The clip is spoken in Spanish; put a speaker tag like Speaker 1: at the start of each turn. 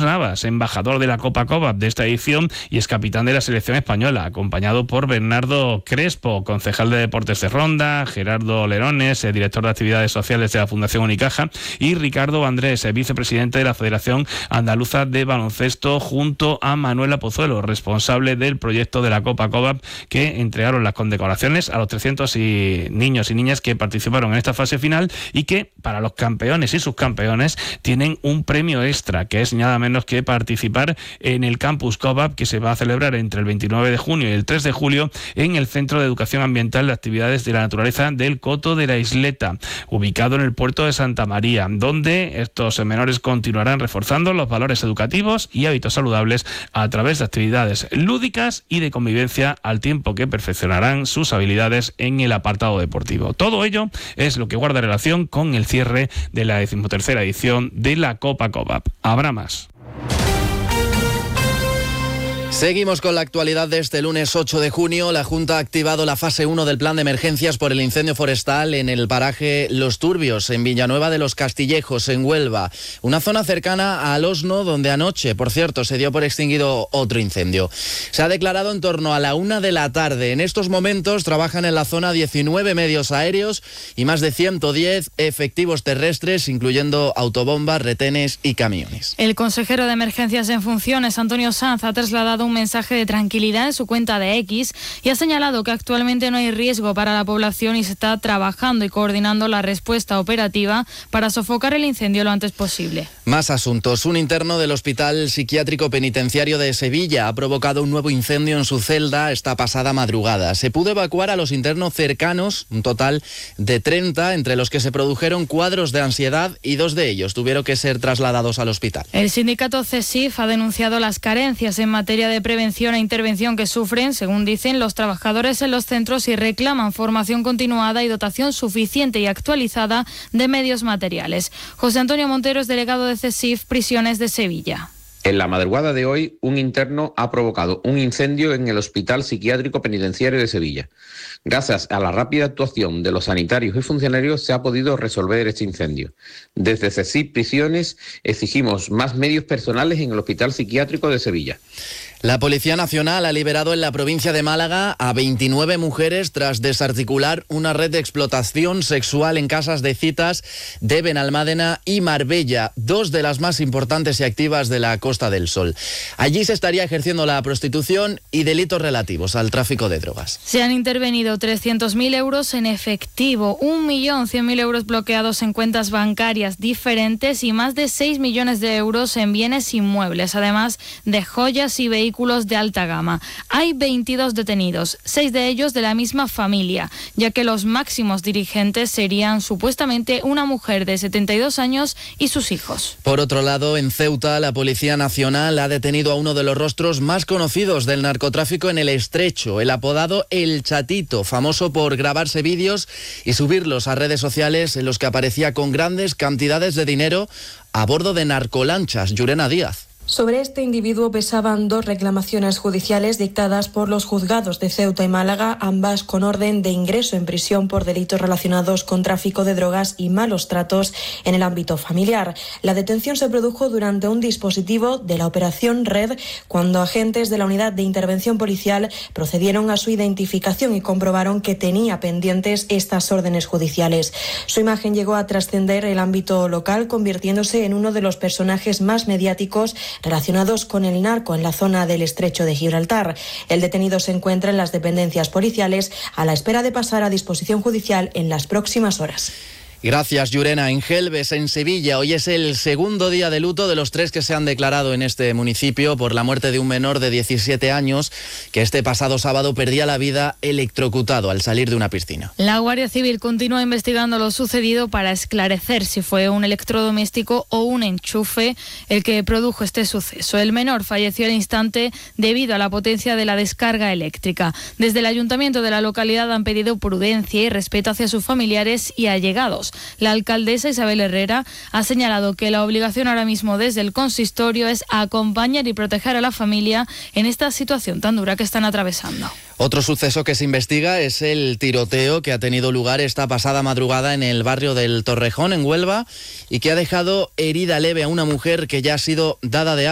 Speaker 1: Navas, embajador de la Copa Cobap de esta edición y es capitán de la selección española, acompañado por Bernardo Crespo, concejal de Deportes de Ronda, Gerardo Lerones, director de Actividades Sociales de la Fundación Unicaja, y Ricardo Andrés, vicepresidente de la Federación Andaluza de Baloncesto, junto a Manuela Pozuelo, responsable del proyecto de la Copa Cobap, que entregaron las condecoraciones a los 300 niños y niñas que participaron en esta fase final y que, para los campeones y subcampeones, tienen un premio extra, que es nada menos que participar en el Campus Cobap, que se va a celebrar entre el 29 de junio y el 3 de julio en el Centro de Educación Ambiental de Actividades de la Naturaleza del Coto de la Isleta, ubicado en el puerto de Santa María, donde estos menores continuarán reforzando los valores educativos y hábitos saludables a través de actividades lúdicas y de convivencia, al tiempo que perfeccionarán sus habilidades en el apartado deportivo. Todo ello es lo que guarda relación con el cierre de la 13ª edición de la Copa Cobap. Habrá más.
Speaker 2: Seguimos con la actualidad de este lunes 8 de junio. La Junta ha activado la fase 1 del plan de emergencias por el incendio forestal en el paraje Los Turbios, en Villanueva de los Castillejos, en Huelva. Una zona cercana al Osno, donde anoche, por cierto, se dio por extinguido otro incendio. Se ha declarado en torno a la 1 de la tarde. En estos momentos trabajan en la zona 19 medios aéreos y más de 110 efectivos terrestres, incluyendo autobombas, retenes y camiones.
Speaker 3: El consejero de Emergencias en funciones, Antonio Sanz, ha trasladado un mensaje de tranquilidad en su cuenta de X y ha señalado que actualmente no hay riesgo para la población y se está trabajando y coordinando la respuesta operativa para sofocar el incendio lo antes posible.
Speaker 2: Más asuntos. Un interno del Hospital Psiquiátrico Penitenciario de Sevilla ha provocado un nuevo incendio en su celda esta pasada madrugada. Se pudo evacuar a los internos cercanos, un total de 30, entre los que se produjeron cuadros de ansiedad y 2 de ellos tuvieron que ser trasladados al hospital.
Speaker 3: El sindicato CESIF ha denunciado las carencias en materia de prevención e intervención que sufren, según dicen, los trabajadores en los centros y reclaman formación continuada y dotación suficiente y actualizada de medios materiales. José Antonio Montero es delegado de CESIF Prisiones de Sevilla.
Speaker 4: En la madrugada de hoy, un interno ha provocado un incendio en el Hospital Psiquiátrico Penitenciario de Sevilla. Gracias a la rápida actuación de los sanitarios y funcionarios se ha podido resolver este incendio. Desde CESIF Prisiones exigimos más medios personales en el Hospital Psiquiátrico de Sevilla.
Speaker 2: La Policía Nacional ha liberado en la provincia de Málaga a 29 mujeres tras desarticular una red de explotación sexual en casas de citas de Benalmádena y Marbella, 2 de las más importantes y activas de la Costa del Sol. Allí se estaría ejerciendo la prostitución y delitos relativos al tráfico de drogas.
Speaker 3: Se han intervenido 300.000 euros en efectivo, 1.100.000 euros bloqueados en cuentas bancarias diferentes y más de 6 millones de euros en bienes inmuebles, además de joyas y vehículos de alta gama. Hay 22 detenidos, 6 de ellos de la misma familia, ya que los máximos dirigentes serían supuestamente una mujer de 72 años y sus hijos.
Speaker 2: Por otro lado, en Ceuta, la Policía Nacional ha detenido a uno de los rostros más conocidos del narcotráfico en el Estrecho, el apodado El Chatito, famoso por grabarse vídeos y subirlos a redes sociales en los que aparecía con grandes cantidades de dinero a bordo de narcolanchas. Yurena Díaz.
Speaker 5: Sobre este individuo pesaban 2 reclamaciones judiciales dictadas por los juzgados de Ceuta y Málaga, ambas con orden de ingreso en prisión por delitos relacionados con tráfico de drogas y malos tratos en el ámbito familiar. La detención se produjo durante un dispositivo de la Operación Red, cuando agentes de la Unidad de Intervención Policial procedieron a su identificación y comprobaron que tenía pendientes estas órdenes judiciales. Su imagen llegó a trascender el ámbito local, convirtiéndose en uno de los personajes más mediáticos relacionados con el narco en la zona del Estrecho de Gibraltar. El detenido se encuentra en las dependencias policiales a la espera de pasar a disposición judicial en las próximas horas.
Speaker 2: Gracias, Yurena. En Gelbes, en Sevilla, hoy es el segundo día de luto de los 3 que se han declarado en este municipio por la muerte de un menor de 17 años que este pasado sábado perdía la vida electrocutado al salir de una piscina.
Speaker 3: La Guardia Civil continúa investigando lo sucedido para esclarecer si fue un electrodoméstico o un enchufe el que produjo este suceso. El menor falleció al instante debido a la potencia de la descarga eléctrica. Desde el ayuntamiento de la localidad han pedido prudencia y respeto hacia sus familiares y allegados. La alcaldesa Isabel Herrera ha señalado que la obligación ahora mismo desde el consistorio es acompañar y proteger a la familia en esta situación tan dura que están atravesando.
Speaker 2: Otro suceso que se investiga es el tiroteo que ha tenido lugar esta pasada madrugada en el barrio del Torrejón, en Huelva, y que ha dejado herida leve a una mujer que ya ha sido dada de alta.